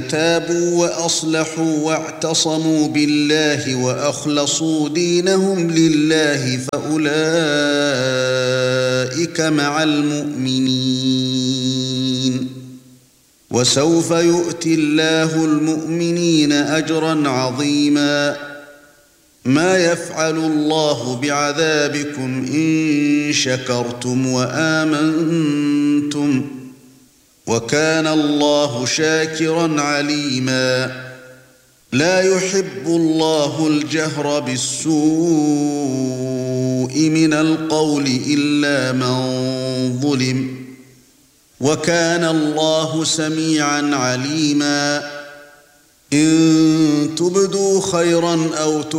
تابوا وأصلحوا واعتصموا بالله وأخلصوا دينهم لله فأولئك مع المؤمنين وسوف يؤتي الله المؤمنين أجرا عظيما ما يفعل الله بعذابكم إن شكرتم وآمنتم وكان الله شاكرا عليما لا يحب الله الجهر بالسوء من القول إلا من ظلم وكان الله سميعا عليما إن تبدوا خيرا أو